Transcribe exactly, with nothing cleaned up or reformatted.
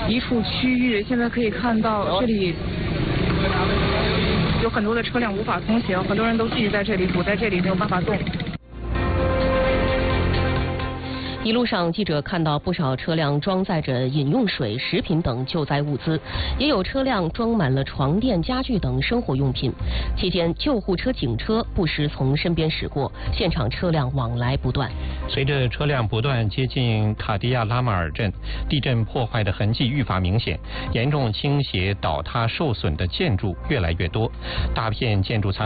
一处区域，现在可以看到这里有很多的车辆无法通行，很多人都聚集在这里，堵在这里没有办法动。 一路上，记者看到不少车辆装载着饮用水、食品等救灾物资，也有车辆装满了床垫、家具等生活用品。期间，救护车、警车不时从身边驶过，现场车辆往来不断。 随着车辆不断接近卡迪亚拉马尔镇，地震破坏的痕迹愈发明显，严重倾斜、倒塌、受损的建筑越来越多，大片建筑残